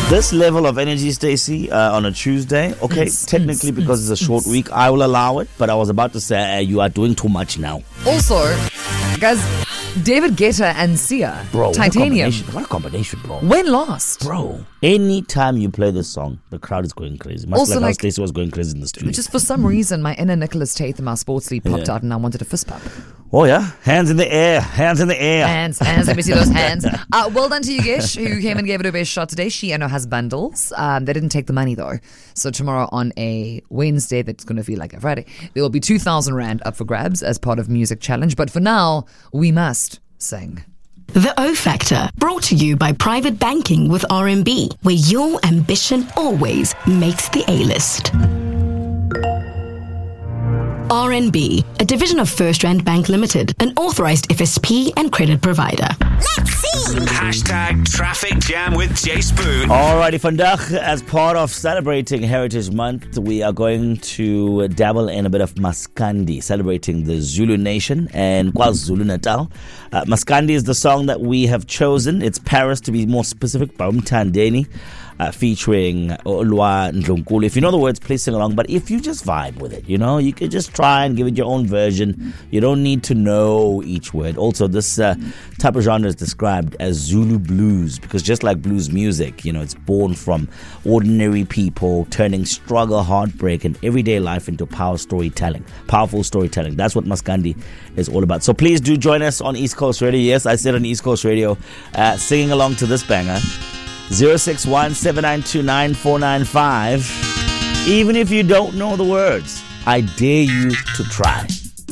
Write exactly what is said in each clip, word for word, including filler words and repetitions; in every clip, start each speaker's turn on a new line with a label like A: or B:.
A: This level of energy, Stacey, uh, on a Tuesday, okay,
B: Yes,
A: technically
B: yes,
A: because it's a short week, I will allow it, but I was about to say uh, you are doing too much now.
B: Also, guys, David Guetta and Sia,
A: Bro,
B: Titanium.
A: What a combination, what a combination, bro.
B: When last?
A: Bro, anytime you play this song, the crowd is going crazy. Much
B: Also,
A: like how
B: like-
A: Stacey was going crazy in the street.
B: Just for some reason, my inner Nicholas Tatham, our sports lead, popped
A: Yeah.
B: out and I wanted a fist pump.
A: Oh, yeah? Hands in the air. Hands in the air.
B: Hands, hands, let me see those hands. Uh, well done to Yogesh, who came and gave it a best shot today. She and her has bundles. Um, they didn't take the money, though. So tomorrow on a Wednesday, that's going to feel like a Friday, there will be two thousand Rand up for grabs as part of Music Challenge. But for now, we must sing.
C: The O Factor, brought to you by Private Banking with R M B, where your ambition always makes the A-list. R M B, a division of First Rand Bank Limited, an authorized F S P and credit provider.
D: Let's see.
E: Hashtag traffic jam with Jay Spoon.
A: Alrighty, vandag, as part of celebrating Heritage Month, we are going to dabble in a bit of Maskandi, celebrating the Zulu nation and KwaZulu Natal. Uh, Maskandi is the song that we have chosen. It's Paris, to be more specific, by Umthandeni, uh, featuring Olwa Ndlunkulu. If you know the words, please sing along. But if you just vibe with it, you know, you could just try and give it your own version. You don't need to know each word. Also, this uh, type of genre is described as Zulu blues because just like blues music, you know, it's born from ordinary people turning struggle, heartbreak, and everyday life into power storytelling, powerful storytelling. That's what Maskandi is all about. So please do join us on East Coast Radio. Yes, I said on East Coast Radio, uh, singing along to this banger. zero six one seven nine two nine four nine five. Even if you don't know the words, I dare you to try.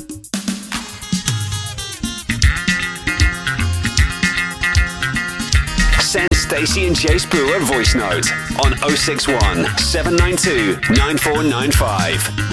E: Send Stacey and Jay Spoon a voice note on oh six one seven nine two nine four nine five.